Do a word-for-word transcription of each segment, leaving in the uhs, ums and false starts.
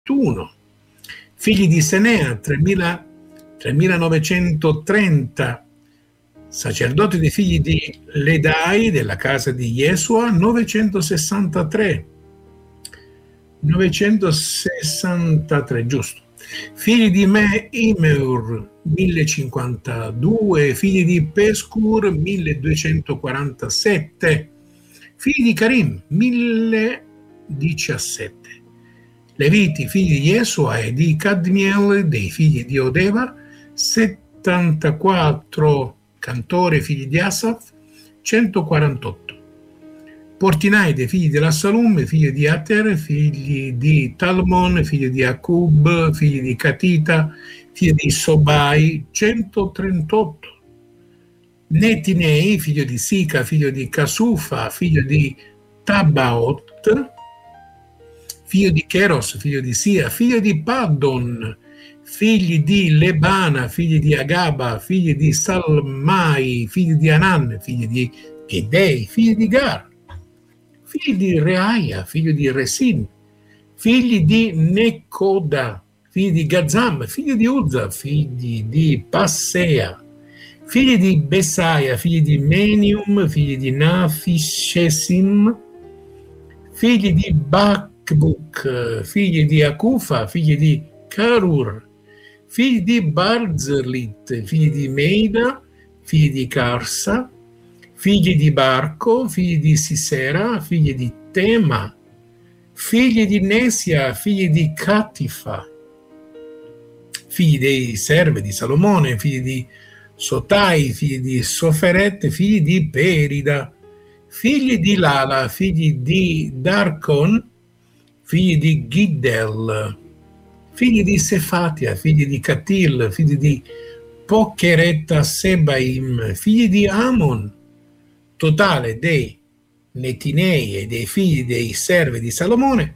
Figli di Senea tremilanovecentotrenta, sacerdoti dei figli di Ledai della casa di Jesua novecentosessantatré, novecentosessantatré, giusto. Figli di Me Imeur millecinquantadue, figli di Pescur milleduecentoquarantasette, figli di Karim millediciassette. Leviti, figli di Jesua e di Cadmiel, dei figli di Odeva, settantaquattro. Cantore, figli di Asaf, centoquarantotto. Portinai, dei figli della Salum, figli di Ater, figli di Talmon, figli di Acub, figli di Catita, figli di Sobai, centotrentotto. Netinei, figlio di Sica, figlio di Casufa, figlio di Tabaot, figlio di Keros, figlio di Sia, figlio di Paddon, figli di Lebana, figli di Agaba, figli di Salmai, figli di Anan, figli di Edei, figli di Gar, figli di Reaia, figlio di Resin, figli di Necoda, figli di Gazam, figli di Uzza, figli di Passea, figli di Besaia, figli di Menium, figli di Nafishesim, figli di Bakbuk, figli di Akufa, figli di Karur, figli di Barzlit, figli di Meida, figli di Carsa, figli di Barco, figli di Sisera, figli di Tema, figli di Nesia, figli di Catifa, figli dei servi di Salomone, figli di Sotai, figli di Soferet, figli di Perida, figli di Lala, figli di Darkon, figli di Giddel, figli di Sefatia, figli di Catil, figli di Pocheretta Sebaim, figli di Amon, totale dei Netinei e dei figli dei servi di Salomone,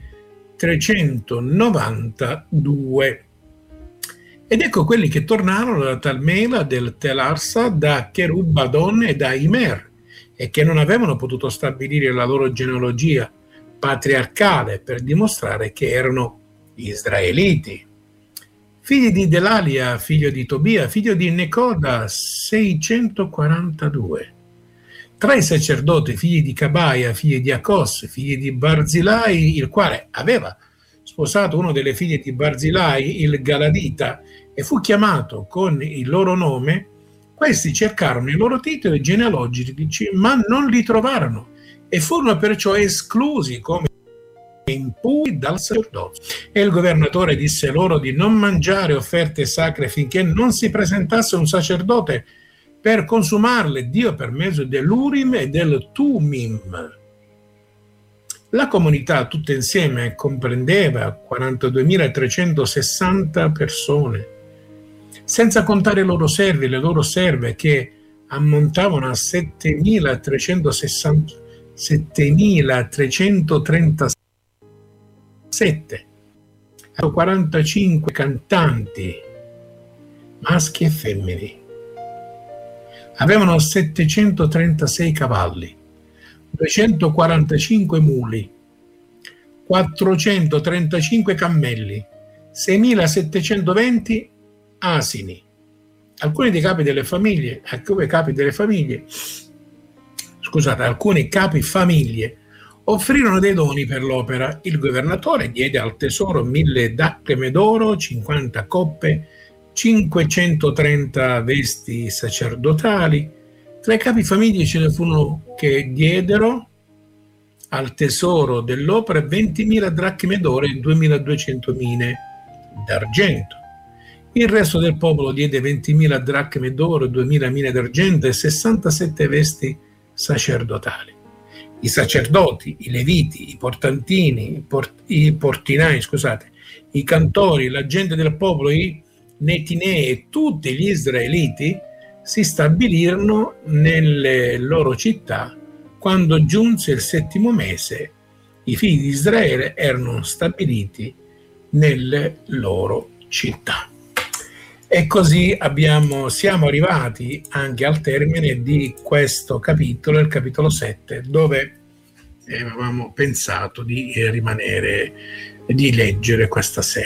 trecentonovantadue. Ed ecco quelli che tornarono da Talmela del Telarsa, da Cherub-Badon e da Imer, e che non avevano potuto stabilire la loro genealogia patriarcale per dimostrare che erano israeliti. Figli di Delalia, figlio di Tobia, figlio di Necoda, seicentoquarantadue. Tra i sacerdoti, figli di Cabaia, figli di Acos, figli di Barzilai, il quale aveva sposato uno delle figlie di Barzilai, il Galadita, e fu chiamato con il loro nome, questi cercarono i loro titoli genealogici, ma non li trovarono e furono perciò esclusi come impuri dal sacerdozio. E il governatore disse loro di non mangiare offerte sacre finché non si presentasse un sacerdote per consumarle, Dio per mezzo dell'Urim e del Tumim. La comunità tutta insieme comprendeva quarantaduemilatrecentosessanta persone, senza contare i loro servi e le loro serve che ammontavano a setemilatrecentotrentasette, quarantacinque cantanti, maschi e femmine. Avevano settecentotrentasei cavalli, duecentoquarantacinque muli, quattrocentotrentacinque cammelli, seimilasettecentoventi asini. Alcuni dei capi delle famiglie, alcuni capi delle famiglie, scusate, alcuni capi famiglie offrirono dei doni per l'opera. Il governatore diede al tesoro mille dracme d'oro, cinquanta coppe, cinquecentotrenta vesti sacerdotali. Tra i capi famiglie ce ne furono che diedero al tesoro dell'opera ventimila dracme d'oro e duemiladuecento mine d'argento. Il resto del popolo diede ventimila dracme d'oro, duemila mine d'argento e sessantasette vesti sacerdotali. I sacerdoti, i leviti, i portantini, i, port- i portinai, scusate, i cantori, la gente del popolo, i netinei e tutti gli israeliti si stabilirono nelle loro città. Quando giunse il settimo mese, i figli di Israele erano stabiliti nelle loro città. E così abbiamo, siamo arrivati anche al termine di questo capitolo, il capitolo sette, dove e avevamo pensato di rimanere, di leggere questa serie.